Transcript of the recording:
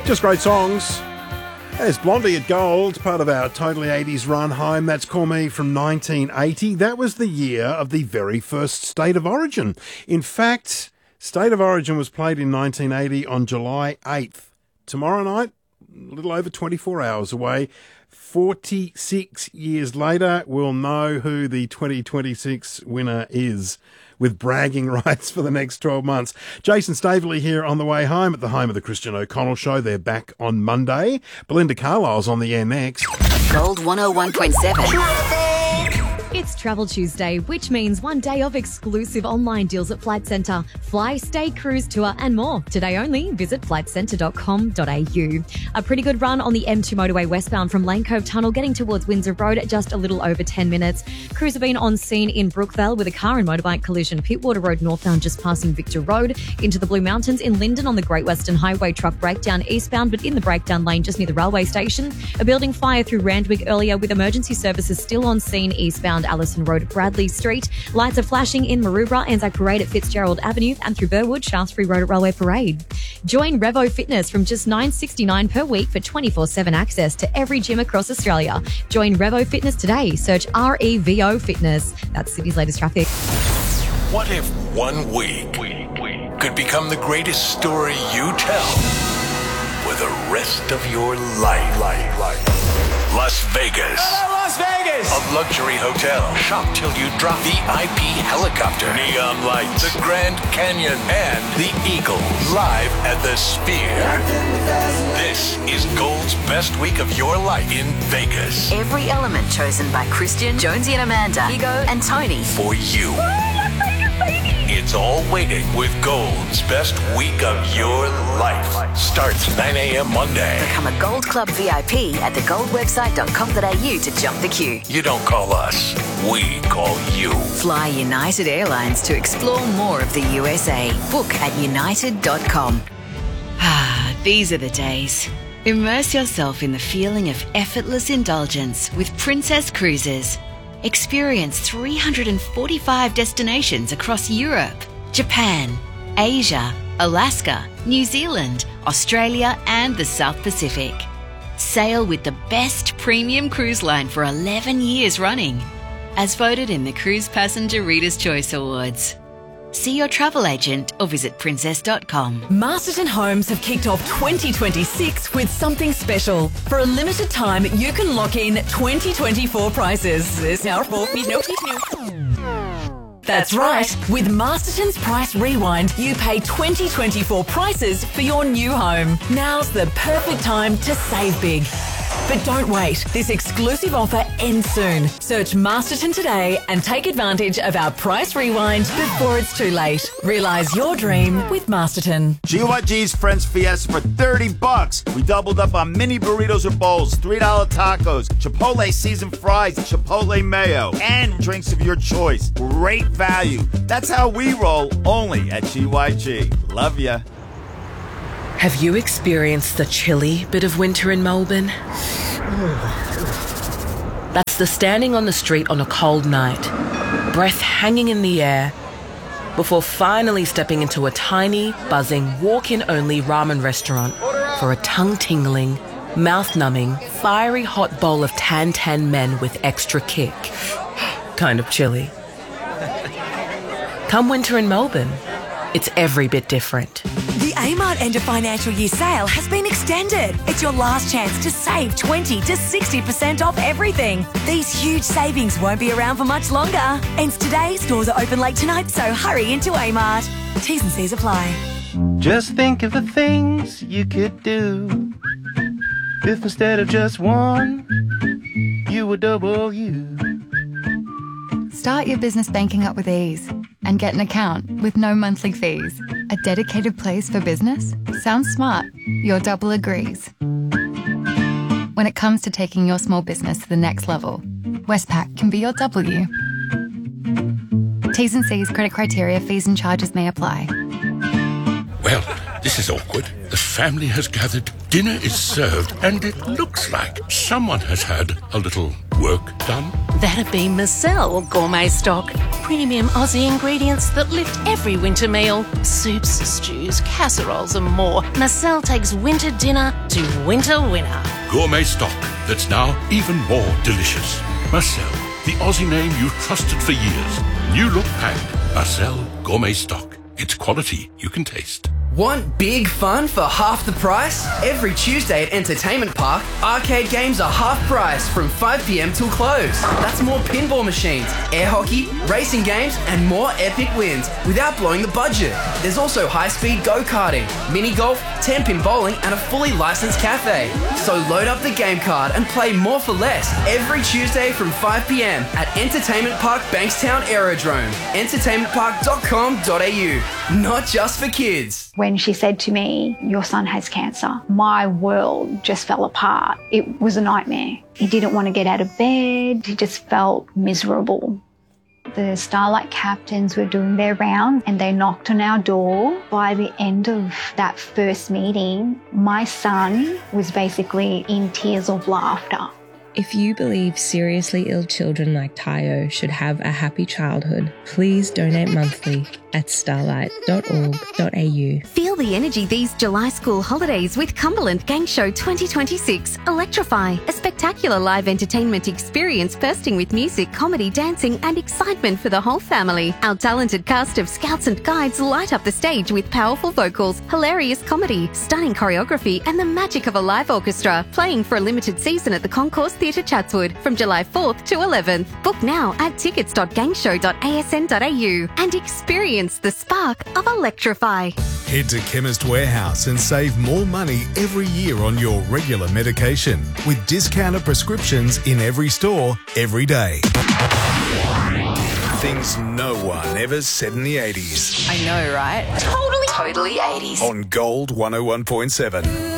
Just great songs. There's Blondie at Gold, part of our Totally 80s run home. That's Call Me from 1980. That was the year of the very first State of Origin. In fact, State of Origin was played in 1980 on July 8th. Tomorrow night, a little over 24 hours away. 46 years later, we'll know who the 2026 winner is, with bragging rights for the next 12 months. Jason Staveley here on the way home at the home of the Christian O'Connell Show. They're back on Monday. Belinda Carlisle's on the air next. Gold 101.7. It's Travel Tuesday, which means one day of exclusive online deals at Flight Centre. Fly, stay, cruise, tour and more. Today only, visit flightcentre.com.au. A pretty good run on the M2 motorway westbound from Lane Cove Tunnel getting towards Windsor Road at just a little over 10 minutes. Crews have been on scene in Brookvale with a car and motorbike collision. Pittwater Road northbound just passing Victor Road. Into the Blue Mountains in Lyndon on the Great Western Highway. Truck breakdown eastbound but in the breakdown lane just near the railway station. A building fire through Randwick earlier with emergency services still on scene eastbound Allison Road at Bradley Street. Lights are flashing in Maroubra, Anzac Parade at Fitzgerald Avenue and through Burwood, Shaftesbury Road at Railway Parade. Join Revo Fitness from just $9.69 per week for 24/7 access to every gym across Australia. Join Revo Fitness today. Search REVO Fitness. That's Sydney's latest traffic. What if 1 week could become the greatest story you tell for the rest of your life? Las Vegas. Las Vegas! A luxury hotel. Shop till you drop. VIP helicopter. Neon lights. The Grand Canyon. And the Eagle. Live at the Sphere. This is Gold's best week of your life in Vegas. Every element chosen by Christian, Jonesy and Amanda, Igo and Tony. For you. It's all waiting with Gold's best week of your life. Starts 9 a.m. Monday. Become a Gold Club VIP at thegoldwebsite.com.au to jump the queue. You don't call us, we call you. Fly United Airlines to explore more of the USA. Book at united.com. These are the days. Immerse yourself in the feeling of effortless indulgence with Princess Cruises. Experience 345 destinations across Europe, Japan, Asia, Alaska, New Zealand, Australia and the South Pacific. Sail with the best premium cruise line for 11 years running, as voted in the Cruise Passenger Reader's Choice Awards. See your travel agent or visit princess.com. Masterton Homes have kicked off 2026 with something special. For a limited time, you can lock in 2024 prices. That's right. With Masterton's Price Rewind, you pay 2024 prices for your new home. Now's the perfect time to save big. But don't wait. This exclusive offer ends soon. Search Masterton today and take advantage of our Price Rewind before it's too late. Realise your dream with Masterton. GYG's Friends Fiesta for $30. We doubled up on mini burritos or bowls, $3 tacos, Chipotle seasoned fries, Chipotle mayo, and drinks of your choice. Great value. That's how we roll, only at GYG. Love ya. Have you experienced the chilly bit of winter in Melbourne? That's the standing on the street on a cold night, breath hanging in the air, before finally stepping into a tiny, buzzing, walk-in-only ramen restaurant for a tongue-tingling, mouth-numbing, fiery hot bowl of tan men with extra kick. Kind of chilly. Come winter in Melbourne, it's every bit different. The Amart end of financial year sale has been extended. It's your last chance to save 20 to 60% off everything. These huge savings won't be around for much longer. Ends today, stores are open late tonight, so hurry into Amart. T's and C's apply. Just think of the things you could do if instead of just one, you were double you. Start your business banking up with ease and get an account with no monthly fees. A dedicated place for business? Sounds smart. Your double agrees. When it comes to taking your small business to the next level, Westpac can be your W. T's and C's, credit criteria, fees and charges may apply. Well, this is awkward. The family has gathered, dinner is served, and it looks like someone has had a little work done? That'd be Marcel Gourmet Stock. Premium Aussie ingredients that lift every winter meal. Soups, stews, casseroles and more. Marcel takes winter dinner to winter winner. Gourmet stock that's now even more delicious. Marcel, the Aussie name you've trusted for years. New look packed. Marcel Gourmet Stock. It's quality you can taste. Want big fun for half the price? Every Tuesday at Entertainment Park, arcade games are half price from 5 p.m. till close. That's more pinball machines, air hockey, racing games, and more epic wins without blowing the budget. There's also high-speed go-karting, mini golf, 10-pin bowling, and a fully licensed cafe. So load up the game card and play more for less every Tuesday from 5 p.m. at Entertainment Park Bankstown Aerodrome. entertainmentpark.com.au. Not just for kids. When she said to me, "Your son has cancer," my world just fell apart. It was a nightmare. He didn't want to get out of bed. He just felt miserable. The Starlight captains were doing their round and they knocked on our door. By the end of that first meeting, my son was basically in tears of laughter. If you believe seriously ill children like Tayo should have a happy childhood, please donate monthly at starlight.org.au. Feel the energy these July school holidays with Cumberland Gang Show 2026. Electrify, a spectacular live entertainment experience bursting with music, comedy, dancing and excitement for the whole family. Our talented cast of scouts and guides light up the stage with powerful vocals, hilarious comedy, stunning choreography and the magic of a live orchestra, playing for a limited season at the Concourse Theatre Chatswood from July 4th to 11th. Book now at tickets.gangshow.asn.au and experience the spark of Electrify. Head to Chemist Warehouse and save more money every year on your regular medication with discounted prescriptions in every store, every day. Things no one ever said in the 80s. I know, right? Totally 80s. On Gold 101.7.